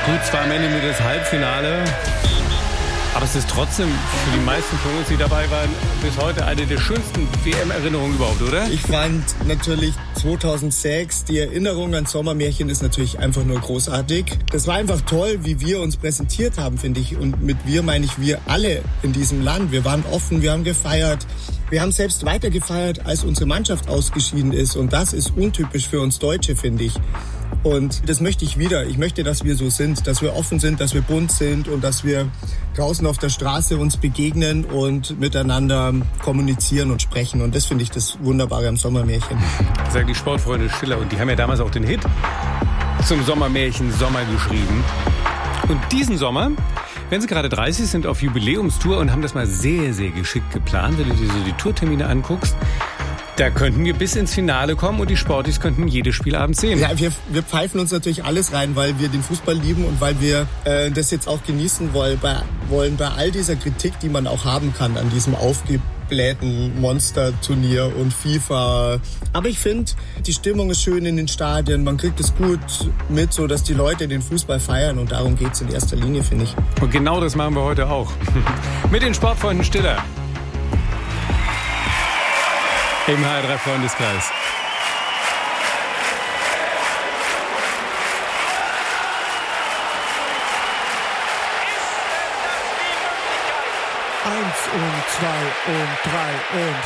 Gut, zwar am Ende nur das Halbfinale, aber es ist trotzdem für die meisten von uns, die dabei waren, bis heute eine der schönsten WM-Erinnerungen überhaupt, oder? Ich fand natürlich 2006, die Erinnerung an Sommermärchen ist natürlich einfach nur großartig. Das war einfach toll, wie wir uns präsentiert haben, finde ich. Und mit wir meine ich wir alle in diesem Land. Wir waren offen, wir haben gefeiert. Wir haben selbst weiter gefeiert, als unsere Mannschaft ausgeschieden ist. Und das ist untypisch für uns Deutsche, finde ich. Und das möchte ich wieder. Ich möchte, dass wir so sind, dass wir offen sind, dass wir bunt sind und dass wir draußen auf der Straße uns begegnen und miteinander kommunizieren und sprechen. Und das finde ich das Wunderbare am Sommermärchen. Sagen die Sportfreunde Schiller. Und die haben ja damals auch den Hit zum Sommermärchen Sommer geschrieben. Und diesen Sommer, wenn sie gerade 30 sind, auf Jubiläumstour und haben das mal sehr, sehr geschickt geplant, wenn du dir so die Tourtermine anguckst. Da könnten wir bis ins Finale kommen und die Sportis könnten jedes Spielabend sehen. Ja, wir pfeifen uns natürlich alles rein, weil wir den Fußball lieben und weil wir das jetzt auch genießen wollen bei all dieser Kritik, die man auch haben kann an diesem aufgeblähten Monster-Turnier und FIFA. Aber ich finde, die Stimmung ist schön in den Stadien, man kriegt es gut mit, so dass die Leute den Fußball feiern und darum geht's in erster Linie, finde ich. Und genau das machen wir heute auch. Mit den Sportfreunden Stiller. Im HR3 Freundeskreis. Eins und zwei und drei und